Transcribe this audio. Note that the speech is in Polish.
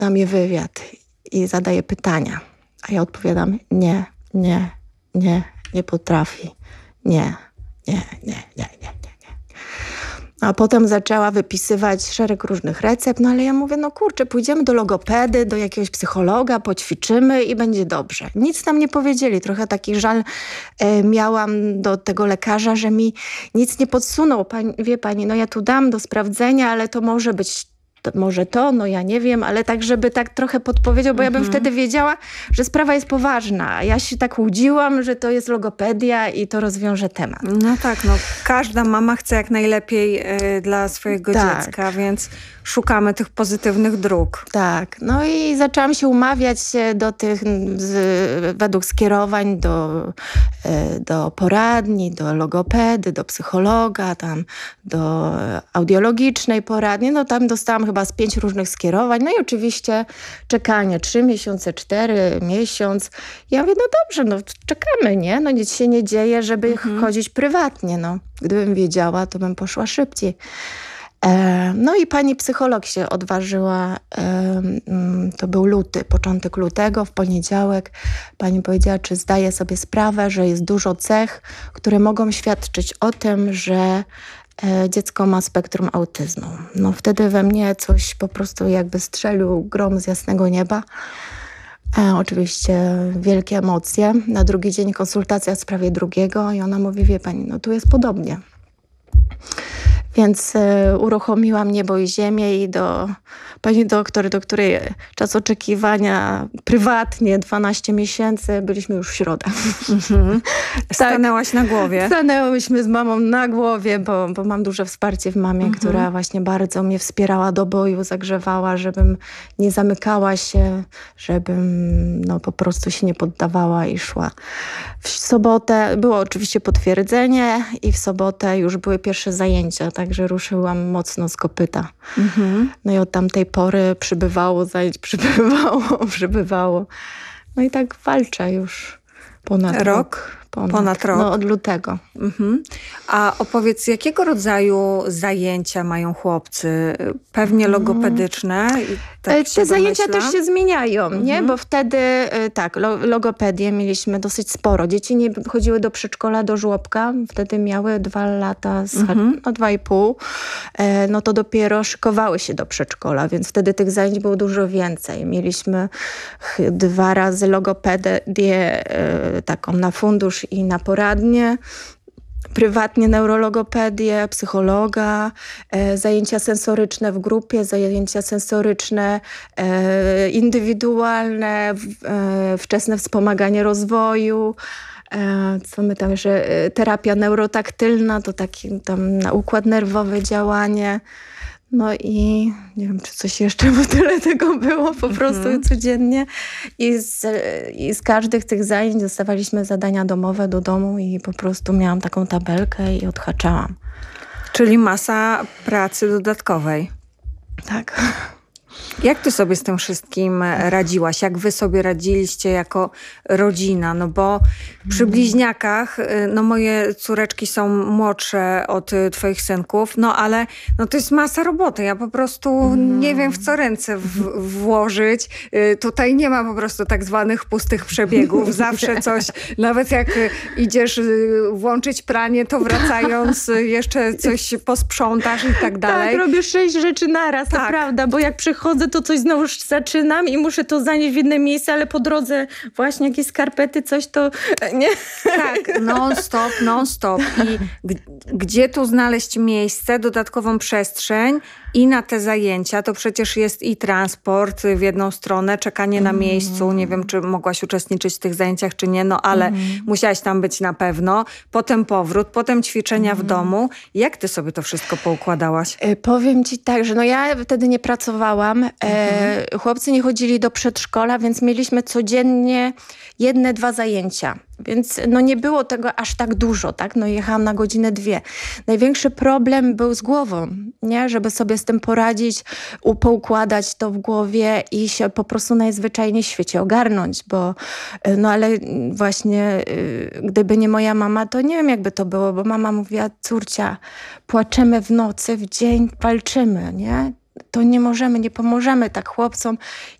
na mnie wywiad i zadaje pytania. A ja odpowiadam, nie potrafi. Nie. A potem zaczęła wypisywać szereg różnych recept, no ale ja mówię, no kurczę, pójdziemy do logopedy, do jakiegoś psychologa, poćwiczymy i będzie dobrze. Nic nam nie powiedzieli. Trochę taki żal miałam do tego lekarza, że mi nic nie podsunął. Wie pani, no ja tu dam do sprawdzenia, ale to może być no ja nie wiem, ale tak, żeby tak trochę podpowiedział, bo ja bym wtedy wiedziała, że sprawa jest poważna. A ja się tak łudziłam, że to jest logopedia i to rozwiąże temat. No tak, no każda mama chce jak najlepiej dla swojego dziecka, więc szukamy tych pozytywnych dróg. Tak, no i zaczęłam się umawiać do tych, według skierowań do poradni, do logopedy, do psychologa, tam do audiologicznej poradni. No tam dostałam chyba z 5 różnych skierowań. No i oczywiście czekanie 3 miesiące, 4 miesiąc. Ja mówię, no dobrze, no czekamy, nie? No nic się nie dzieje, żeby chodzić prywatnie. No, gdybym wiedziała, to bym poszła szybciej. No i pani psycholog się odważyła, to był luty, początek lutego, w poniedziałek. Pani powiedziała, czy zdaje sobie sprawę, że jest dużo cech, które mogą świadczyć o tym, że dziecko ma spektrum autyzmu. No wtedy we mnie coś po prostu jakby strzelił grom z jasnego nieba. Oczywiście wielkie emocje. Na drugi dzień konsultacja w sprawie drugiego i ona mówi, wie pani, no tu jest podobnie. Więc uruchomiłam niebo i ziemię i do pani doktor, do której czas oczekiwania prywatnie 12 miesięcy, byliśmy już w środę. Stanęłaś na głowie. Stanęłyśmy z mamą na głowie, bo mam duże wsparcie w mamie, która właśnie bardzo mnie wspierała do boju, zagrzewała, żebym nie zamykała się, żebym no, po prostu się nie poddawała i szła. W sobotę było oczywiście potwierdzenie i w sobotę już były pierwsze zajęcia, także ruszyłam mocno z kopyta. No i od tamtej pory przybywało zajęć, przybywało. No i tak walczę już ponad rok. Ponad rok. No od lutego. A opowiedz, jakiego rodzaju zajęcia mają chłopcy? Pewnie logopedyczne? Tak te zajęcia też się zmieniają, nie? Bo wtedy tak, logopedię mieliśmy dosyć sporo. Dzieci nie chodziły do przedszkola, do żłobka. Wtedy miały 2 lata, no 2,5. No to dopiero szykowały się do przedszkola, więc wtedy tych zajęć było dużo więcej. Mieliśmy 2 razy logopedię taką na fundusz i na poradnie. Prywatnie neurologopedię, psychologa, zajęcia sensoryczne w grupie, zajęcia sensoryczne indywidualne, wczesne wspomaganie rozwoju. Co my tam jeszcze? Terapia neurotaktylna, to taki tam na układ nerwowy działanie. No i nie wiem, czy coś jeszcze, bo tyle tego było po prostu codziennie. I z każdych tych zajęć dostawaliśmy zadania domowe do domu i po prostu miałam taką tabelkę i odhaczałam. Czyli masa pracy dodatkowej. Tak. Jak ty sobie z tym wszystkim radziłaś? Jak wy sobie radziliście jako rodzina? No bo przy bliźniakach, no moje córeczki są młodsze od twoich synków, no ale no to jest masa roboty. Ja po prostu nie wiem, w co ręce włożyć. Tutaj nie ma po prostu tak zwanych pustych przebiegów. Zawsze coś, nawet jak idziesz włączyć pranie, to wracając jeszcze coś posprzątasz i tak dalej. Tak, robię 6 rzeczy naraz, to prawda, bo jak przychodzę, to coś znowu zaczynam i muszę to zanieść w inne miejsce, ale po drodze właśnie jakieś skarpety, coś to nie. Tak, non stop. I gdzie tu znaleźć miejsce, dodatkową przestrzeń i na te zajęcia? To przecież jest i transport w jedną stronę, czekanie na miejscu. Nie wiem, czy mogłaś uczestniczyć w tych zajęciach, czy nie, no ale musiałaś tam być na pewno. Potem powrót, potem ćwiczenia w domu. Jak ty sobie to wszystko poukładałaś? Powiem ci tak, że no ja wtedy nie pracowałam. Chłopcy nie chodzili do przedszkola, więc mieliśmy codziennie 1-2 zajęcia. Więc no nie było tego aż tak dużo, tak? No jechałam na godzinę 2. Największy problem był z głową, nie? Żeby sobie z tym poradzić, poukładać to w głowie i się po prostu najzwyczajniej w świecie ogarnąć, bo no ale właśnie gdyby nie moja mama, to nie wiem jakby to było, bo mama mówiła, córcia, płaczemy w nocy, w dzień walczymy, nie? to nie możemy, nie pomożemy tak chłopcom.